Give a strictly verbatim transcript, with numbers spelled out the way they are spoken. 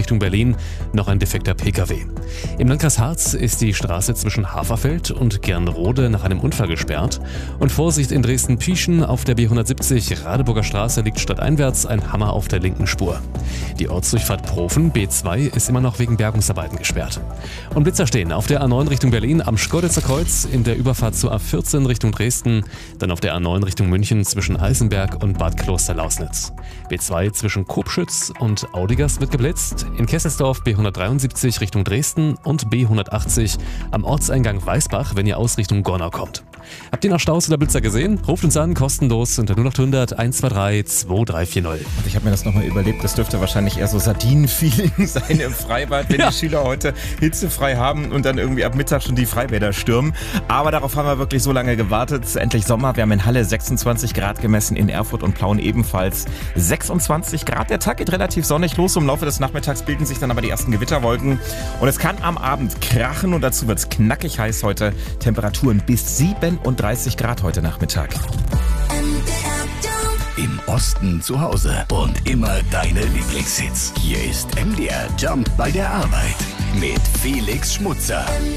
Richtung Berlin noch ein defekter Pkw. Im Landkreis Harz ist die Straße zwischen Haferfeld und Gernrode nach einem Unfall gesperrt. Und Vorsicht in Dresden-Pieschen, auf der B hundertsiebzig Radeburger Straße liegt stadteinwärts ein Hammer auf der linken Spur. Die Ortsdurchfahrt Profen B zwei ist immer noch wegen Bergungsarbeiten gesperrt. Und Blitzer stehen auf der A neun Richtung Berlin am Schkeuditzer Kreuz, in der Überfahrt zur A vierzehn Richtung Dresden, dann auf der A neun Richtung München zwischen Eisenberg und Bad Kloster-Lausnitz. B zwei zwischen Kopschütz und Audigast wird geblitzt, in Kesselsdorf B hundertdreiundsiebzig Richtung Dresden und B hundertachtzig am Ortseingang Weißbach, wenn ihr aus Richtung Gornau kommt. Habt ihr noch Staus oder Blitzer gesehen? Ruft uns an, kostenlos unter null acht hundert eins zwei drei zwei drei vier null. Und ich habe mir das nochmal überlebt, das dürfte wahrscheinlich eher so Sardinen-Feeling sein im Freibad, wenn ja. die Schüler heute hitzefrei haben und dann irgendwie ab Mittag schon die Freibäder stürmen. Aber darauf haben wir wirklich so lange gewartet. Endlich Sommer. Wir haben in Halle sechsundzwanzig Grad gemessen, in Erfurt und Plauen ebenfalls sechsundzwanzig Grad. Der Tag geht relativ sonnig los. Im Laufe des Nachmittags bilden sich dann aber die ersten Gewitterwolken. Und es kann am Abend krachen und dazu wird es knackig heiß heute. Temperaturen bis siebenunddreißig Grad heute Nachmittag. Im Osten zu Hause und immer deine Lieblingshits. Hier ist M D R Jump bei der Arbeit mit Felix Schmutzer.